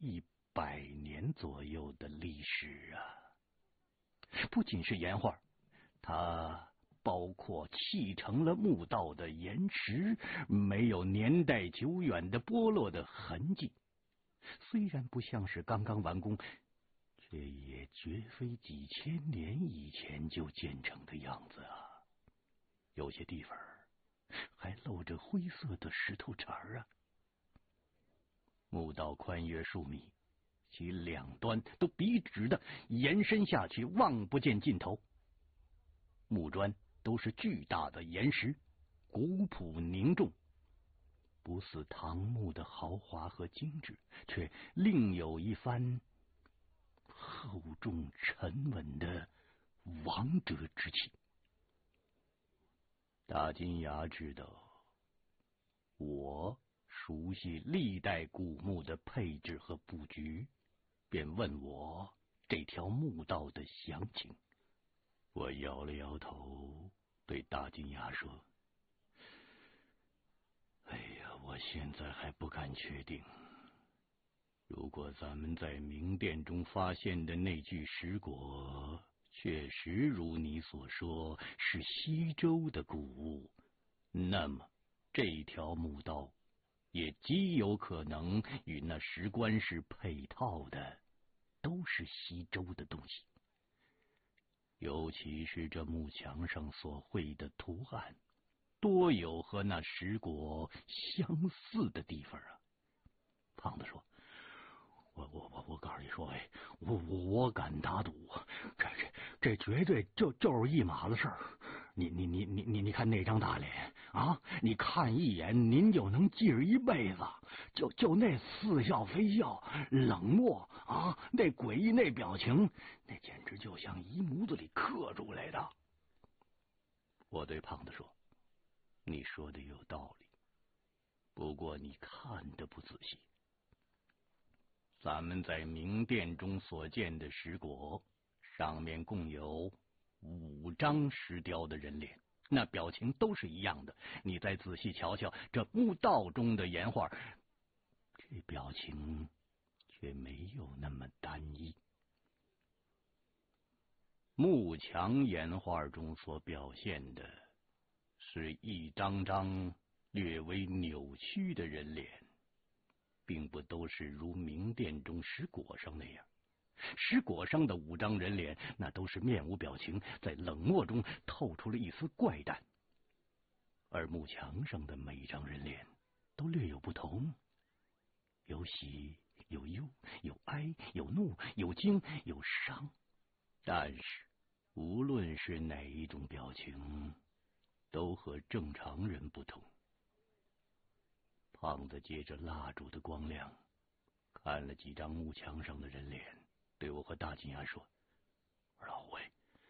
100年左右的历史啊！不仅是岩画，它包括砌成了墓道的岩石，没有年代久远的剥落的痕迹。虽然不像是刚刚完工，却也绝非几千年以前就建成的样子啊！有些地方还露着灰色的石头茬啊！墓道宽约数米，其两端都笔直的延伸下去，望不见尽头。木砖都是巨大的岩石，古朴凝重，不似唐墓的豪华和精致，却另有一番厚重沉稳的王者之气。大金牙知道，我熟悉历代古墓的配置和布局，便问我这条墓道的详情。我摇了摇头，对大金牙说：“哎呀，我现在还不敢确定。如果咱们在明殿中发现的那具石椁确实如你所说是西周的古物，那么这条墓道也极有可能与那石棺是配套的，都是西周的东西。尤其是这墓墙上所绘的图案，多有和那石椁相似的地方啊。”胖子说：“我告诉你说，哎，我敢打赌，这绝对就是一码子事儿。你看那张大脸啊，你看一眼，您就能记着一辈子。就那似笑非笑、冷漠啊，那诡异那表情，那简直就像一模子里刻出来的。”我对胖子说：“你说的有道理，不过你看的不仔细。咱们在明殿中所见的石椁，上面共有5张石雕的人脸，那表情都是一样的。你再仔细瞧瞧这墓道中的岩画，这表情却没有那么单一。墓墙岩画中所表现的是一张张略微扭曲的人脸，并不都是如明殿中石椁上那样。石椁上的5张人脸，那都是面无表情，在冷漠中透出了一丝怪诞。而墓墙上的每一张人脸都略有不同，有喜有忧，有哀有怒，有惊有伤。但是无论是哪一种表情，都和正常人不同。胖子借着蜡烛的光亮，看了几张墓墙上的人脸，对我和大金牙说：“老魏，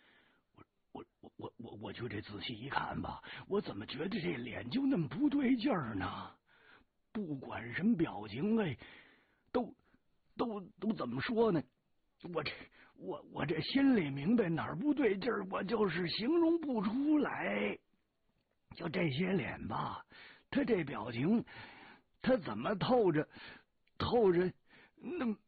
我就这仔细一看吧，我怎么觉得这脸就那么不对劲儿呢？不管什么表情，哎，都怎么说呢？我这心里明白哪儿不对劲儿，我就是形容不出来。就这些脸吧，他这表情，他怎么透着那么。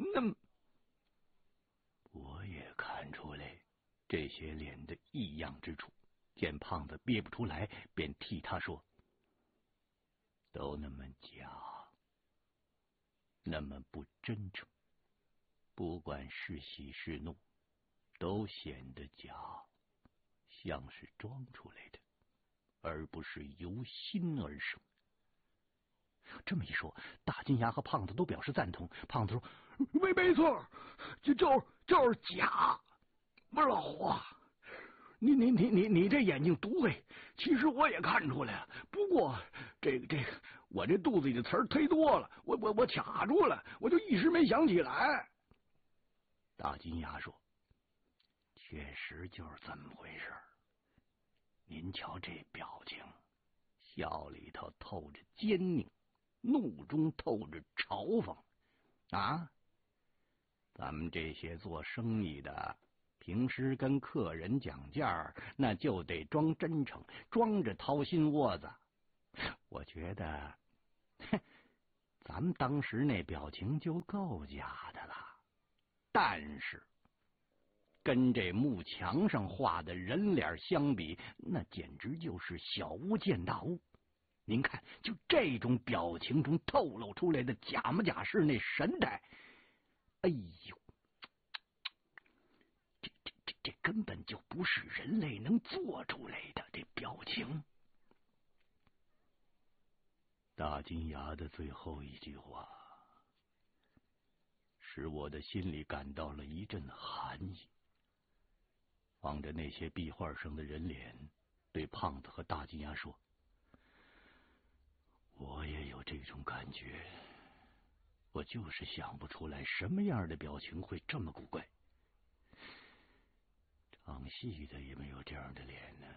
我也看出来这些脸的异样之处，见胖子憋不出来，便替他说：“都那么假，那么不真诚，不管是喜是怒，都显得假，像是装出来的，而不是由心而生。”这么一说，大金牙和胖子都表示赞同。胖子说：“没错，就是假。不是老胡啊，你这眼睛毒嘿，其实我也看出来了。不过这个我这肚子里的词儿忒多了，我卡住了，我就一时没想起来。”大金牙说：“确实就是这么回事。您瞧这表情，笑里头透着奸佞，怒中透着嘲讽啊！咱们这些做生意的，平时跟客人讲价，那就得装真诚，装着掏心窝子。我觉得咱们当时那表情就够假的了。但是跟这幕墙上画的人脸相比，那简直就是小巫见大巫。您看，就这种表情中透露出来的假模假式那神态，哎呦，这根本就不是人类能做出来的这表情。大金牙的最后一句话，使我的心里感到了一阵寒意。望着那些壁画上的人脸，对胖子和大金牙说：“我也有这种感觉，我就是想不出来什么样的表情会这么古怪。唱戏的也没有这样的脸呢。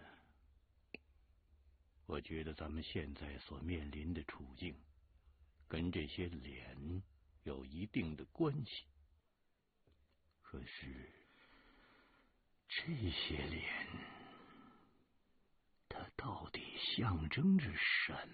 我觉得咱们现在所面临的处境，跟这些脸有一定的关系。可是这些脸，它到底象征着什